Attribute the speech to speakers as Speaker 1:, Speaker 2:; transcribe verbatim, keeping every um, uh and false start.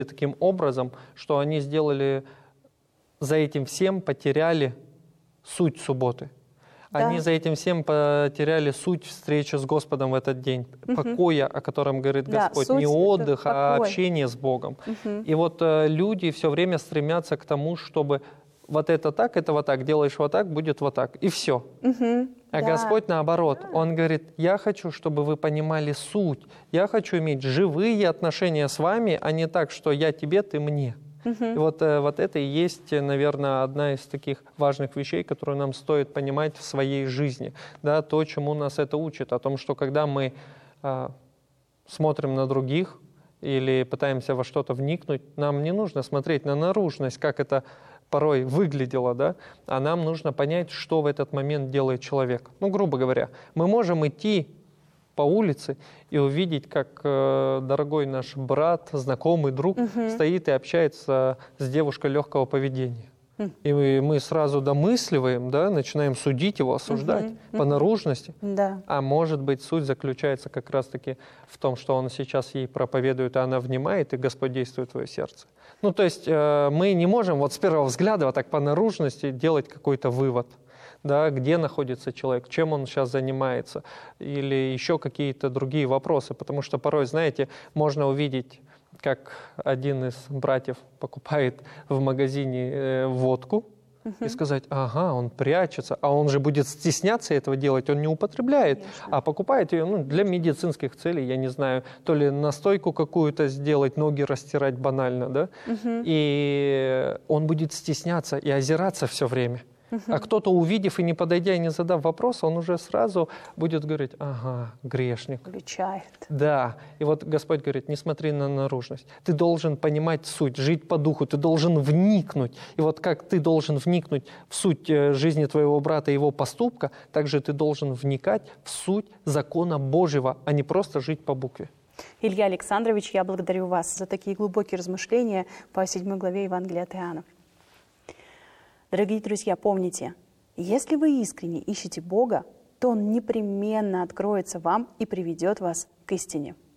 Speaker 1: таким образом, что они сделали, за этим всем потеряли суть субботы.
Speaker 2: Да.
Speaker 1: Они за этим всем потеряли суть встречи с Господом в этот день, угу. покоя, о котором говорит
Speaker 2: да,
Speaker 1: Господь, не отдых, а общение с Богом. Угу. И вот э, люди все время стремятся к тому, чтобы вот это так, это вот так, делаешь вот так, будет вот так, и все.
Speaker 2: Угу.
Speaker 1: А
Speaker 2: да.
Speaker 1: Господь наоборот, да. Он говорит, я хочу, чтобы вы понимали суть, я хочу иметь живые отношения с вами, а не так, что я тебе, ты мне. Uh-huh. И вот, вот это и есть, наверное, одна из таких важных вещей, которую нам стоит понимать в своей жизни. Да, то, чему нас это учит, о том, что когда мы а, смотрим на других или пытаемся во что-то вникнуть, нам не нужно смотреть на наружность, как это порой выглядело, да, а нам нужно понять, что в этот момент делает человек. Ну, грубо говоря, мы можем идти по улице и увидеть, как э, дорогой наш брат, знакомый, друг uh-huh. стоит и общается с девушкой легкого поведения. Uh-huh. И мы, мы сразу домысливаем, да, начинаем судить его, осуждать uh-huh. Uh-huh. по наружности.
Speaker 2: Да.
Speaker 1: А может быть, суть заключается как раз-таки в том, что он сейчас ей проповедует, а она внимает, и Господь действует в твое сердце. Ну, то есть э, мы не можем вот с первого взгляда вот так по наружности делать какой-то вывод. Да, где находится человек, чем он сейчас занимается, или еще какие-то другие вопросы. Потому что порой, знаете, можно увидеть, как один из братьев покупает в магазине э, водку, uh-huh. и сказать, ага, он прячется, а он же будет стесняться этого делать, он не употребляет, Конечно. а покупает ее ну, для медицинских целей, я не знаю, то ли настойку какую-то сделать, ноги растирать банально, да, uh-huh. и он будет стесняться и озираться все время. А кто-то, увидев и не подойдя, и не задав вопрос, он уже сразу будет говорить, ага, грешник.
Speaker 2: Включает.
Speaker 1: Да. И вот Господь говорит, не смотри на наружность. Ты должен понимать суть, жить по духу, ты должен вникнуть. И вот как ты должен вникнуть в суть жизни твоего брата и его поступка, так же ты должен вникать в суть закона Божьего, а не просто жить по букве.
Speaker 2: Илья Александрович, я благодарю вас за такие глубокие размышления по седьмой главе Евангелия от Иоанна. Дорогие друзья, помните, если вы искренне ищете Бога, то Он непременно откроется вам и приведет вас к истине.